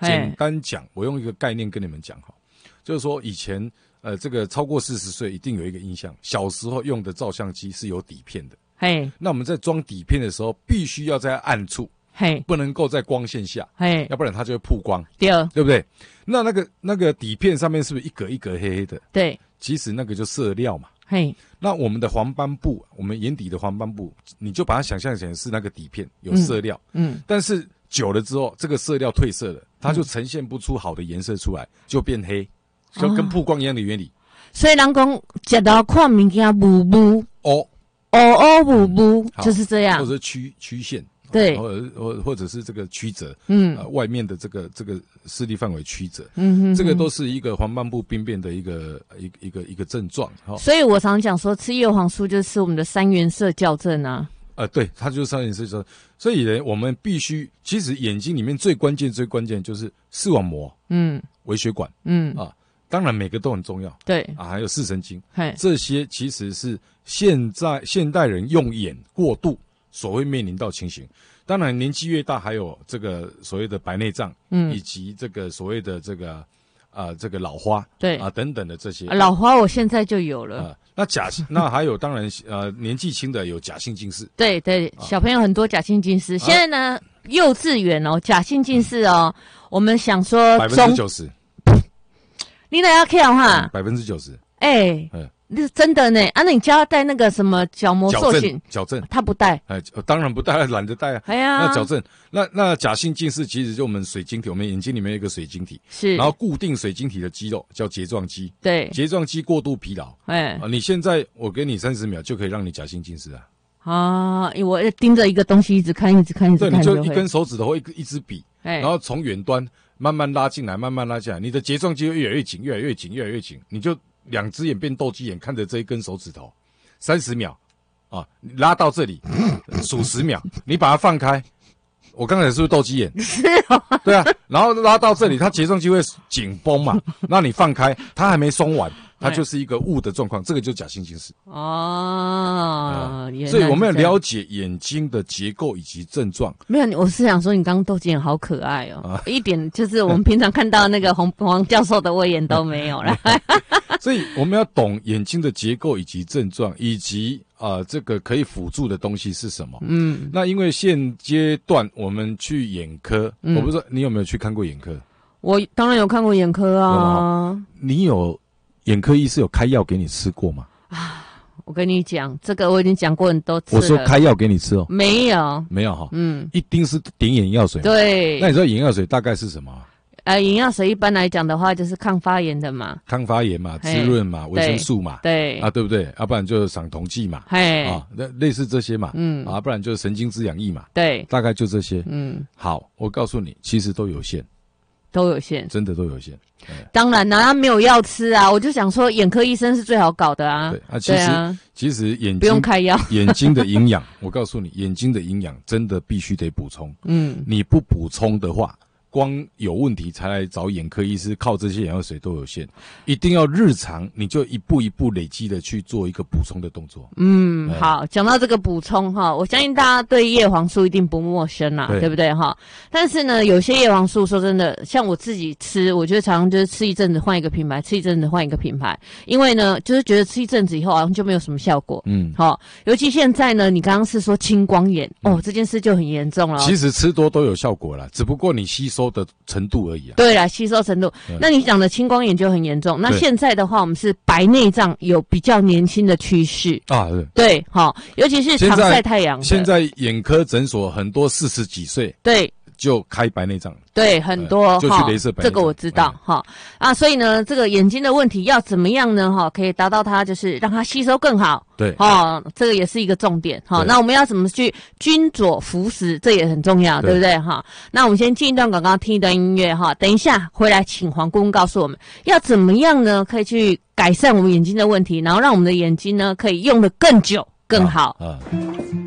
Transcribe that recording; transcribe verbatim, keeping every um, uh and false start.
简单讲，我用一个概念跟你们讲哈，就是说以前呃这个超过四十岁一定有一个印象，小时候用的照相机是有底片的。嘿，那我们在装底片的时候，必须要在暗处，嘿，不能够在光线下，嘿，要不然它就会曝光，对，对不对？那那个那个底片上面是不是一格一格黑黑的？对，其实那个就色料嘛。嘿，那我们的黄斑部，我们眼底的黄斑部，你就把它想象成是那个底片有色料，嗯，嗯但是久了之后，这个色料褪色了，它就呈现不出好的颜色出来，就变黑，就跟曝光一样的原理。哦、 所以人讲吃到看物件雾雾哦。哦哦不不，就是这样， 或者是曲曲线， 对， 或者或或者是这个曲折，嗯、呃，外面的这个这个视力范围曲折，嗯哼哼，这个都是一个黄斑部病变的一个一一个一个症状。哦、 所以我常讲说，吃叶黄素就是我们的三原色校正啊。 呃，对，它就是三原色校正。所以呢，我们必须，其实眼睛里面最关键最关键就是视网膜，嗯，微血管，嗯啊。当然，每个都很重要。对啊，还有视神经，这些其实是现在现代人用眼过度所会面临到情形。当然，年纪越大，还有这个所谓的白内障，嗯，以及这个所谓的这个啊、呃、这个老花，对啊等等的这些。 老花我现在就有了。啊、 那假那还有，当然呃年纪轻的有假性近视。 对对，小朋友很多假性近视。啊、现在呢，幼稚园哦，假性近视哦，我们想说百分之九十。 你哪要看哈？ 百分之九十。 哎，那是真的呢。啊，那你叫他戴那个什么角膜塑形？ 矫正， 他不戴。 哎，当然不戴，懒得戴啊。哎呀，那矫正，那那假性近视其实就我们水晶体，我们眼睛里面有一个水晶体，是，然后固定水晶体的肌肉叫睫状肌。对，睫状肌过度疲劳。哎，啊，你现在我给你三十秒就可以让你假性近视啊。 啊，我盯着一个东西一直看，一直看，一直看。 对，你就一根手指头或一一支笔，然后从远端。慢慢拉进来，慢慢拉进来，你的睫状肌会越来越紧，越来越紧，越来越紧，你就两只眼变斗鸡眼，看着这一根手指头，三十秒，啊，拉到这里，数十秒，你把它放开，我刚才是不是斗鸡眼？是哦。对啊，然后拉到这里，它睫状肌会紧绷嘛，那你放开，它还没松完，它就是一个雾的状况，这个就假性近视。哦、嗯，所以我们要了解眼睛的结构以及症状。 没有，我是想说，你刚刚斗鸡眼好可爱哦，啊、一点就是我们平常看到那个黄黄教授的威严都没有了。 所以我们要懂眼睛的结构以及症状，以及啊、呃、这个可以辅助的东西是什么。嗯，那因为现阶段我们去眼科，嗯、我不知道你有没有去看过眼科？ 我当然有看过眼科啊。 你有眼科医师有开药给你吃过吗？ 啊，我跟你讲，这个我已经讲过很多次了。 我说开药给你吃哦， 没有， 没有哈，嗯，一定是点眼药水。 对， 那你知道眼药水大概是什么？ 呃，眼药水一般来讲的话，就是抗发炎的嘛， 抗发炎嘛，滋润嘛，维生素嘛，对啊，对不对？要不然就是赏瞳剂嘛，嘿啊，那类似这些嘛，嗯啊，不然就是神经滋养液嘛，对，大概就这些。嗯，好，我告诉你，其实都有限， 都有限， 真的都有限。 当然啦，他没有药吃啊，我就想说，眼科医生是最好搞的啊。 对啊，其实、啊、其实眼睛不用开药， 眼睛的营养，我告诉你，眼睛的营养真的必须得补充。嗯，你不补充的话，光有问题才来找眼科医师，靠这些眼药水都有限，一定要日常你就一步一步累积的去做一个补充的动作。 嗯，哎、好，讲到这个补充哈，我相信大家对叶黄素一定不陌生啦， 对, 对不对哈？但是呢，有些叶黄素说真的，像我自己吃，我觉得常常就是吃一阵子换一个品牌，吃一阵子换一个品牌，因为呢，就是觉得吃一阵子以后好像就没有什么效果。嗯，好，尤其现在呢，你刚刚是说青光眼、嗯、哦，这件事就很严重了。 其实吃多都有效果啦，只不过你吸收的程度而已啊。 对啦，吸收程度。那你讲的青光眼就很严重。那现在的话，我们是白内障有比较年轻的趋势啊。对，对，好，尤其是常晒太阳的。 现在眼科诊所很多四十几岁，对，就开白内障。 对，很多、呃、 就去雷射白内障， 这个我知道哈、嗯、啊，所以呢，这个眼睛的问题要怎么样呢？哈，可以达到它就是让它吸收更好。对，哈，这个也是一个重点哈。那我们要怎么去均佐服食，这也很重要， 对, 对不对哈？那我们先进一段广告，听一段音乐哈。等一下回来，请黄顾问告诉我们要怎么样呢，可以去改善我们眼睛的问题，然后让我们的眼睛呢可以用得更久更好。啊啊